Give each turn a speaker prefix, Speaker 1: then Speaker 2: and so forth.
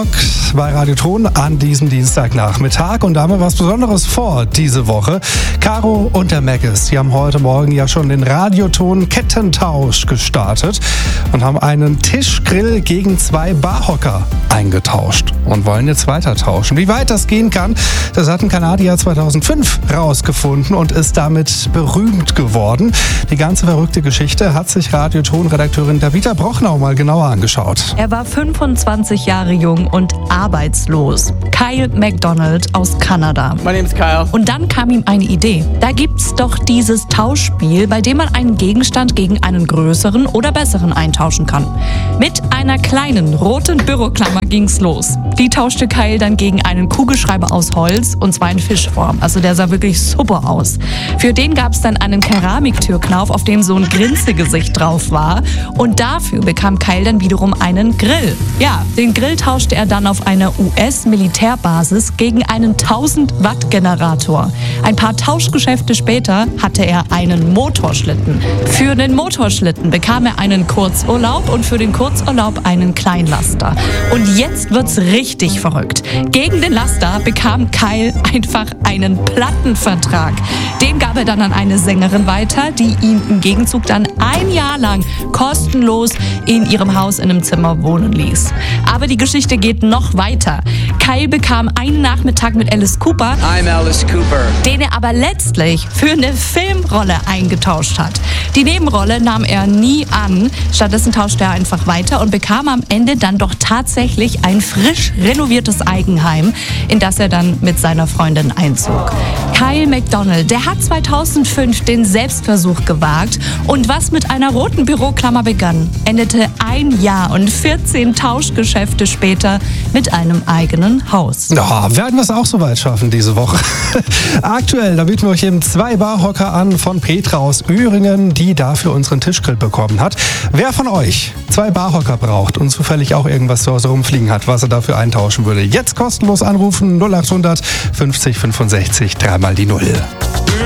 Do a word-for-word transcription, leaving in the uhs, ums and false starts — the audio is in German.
Speaker 1: Bei Radio Ton an diesem Dienstagnachmittag und da haben wir was Besonderes vor diese Woche. Caro und der Maggis, die haben heute Morgen ja schon den Radioton-Kettentausch gestartet und haben einen Tischgrill gegen zwei Barhocker eingetauscht und wollen jetzt weiter tauschen. Wie weit das gehen kann, das hat ein Kanadier zweitausendfünf rausgefunden und ist damit berühmt geworden. Die ganze verrückte Geschichte hat sich Radioton-Redakteurin Davida Brochnau mal genauer angeschaut.
Speaker 2: Er war fünfundzwanzig Jahre jung und arbeitslos. Kyle MacDonald aus Kanada.
Speaker 3: My name's Kyle.
Speaker 2: Und dann kam ihm eine Idee. Da gibt's doch dieses Tauschspiel, bei dem man einen Gegenstand gegen einen größeren oder besseren eintauschen kann. Mit einer kleinen roten Büroklammer ging's los. Die tauschte Kyle dann gegen einen Kugelschreiber aus Holz, und zwar in Fischform. Also der sah wirklich super aus. Für den gab's dann einen Keramiktürknauf, auf dem so ein Grinsegesicht drauf war. Und dafür bekam Kyle dann wiederum einen Grill. Ja, den Grill tauschte er dann auf einer U S-Militärbasis gegen einen tausend Watt Generator. Ein paar Tauschgeschäfte später hatte er einen Motorschlitten. Für den Motorschlitten bekam er einen Kurzurlaub und für den Kurzurlaub einen Kleinlaster. Und jetzt wird's richtig verrückt. Gegen den Laster bekam Kyle einfach einen Plattenvertrag. Den gab er dann an eine Sängerin weiter, die ihn im Gegenzug dann ein Jahr lang kostenlos in ihrem Haus in einem Zimmer wohnen ließ. Aber die Geschichte geht noch weiter. Kyle bekam einen Nachmittag mit Alice Cooper,
Speaker 3: I'm Alice Cooper,
Speaker 2: den er aber letztlich für eine Filmrolle eingetauscht hat. Die Nebenrolle nahm er nie an. Stattdessen tauschte er einfach weiter und bekam am Ende dann doch tatsächlich ein frisch renoviertes Eigenheim, in das er dann mit seiner Freundin einzog. Kyle MacDonald, der hat zweitausendfünf den Selbstversuch gewagt und was mit einer roten Büroklammer begann, endete ein Jahr und vierzehn Tauschgeschäfte später mit einem eigenen Haus.
Speaker 1: Ja, werden wir es auch so weit schaffen diese Woche. Aktuell, da bieten wir euch eben zwei Barhocker an von Petra aus Öhringen, die dafür unseren Tischgrill bekommen hat. Wer von euch zwei Barhocker braucht und zufällig auch irgendwas zu Hause rumfliegen hat, was er dafür eintauschen würde, jetzt kostenlos anrufen null acht hundert fünfzig fünfundsechzig dreimal die Null.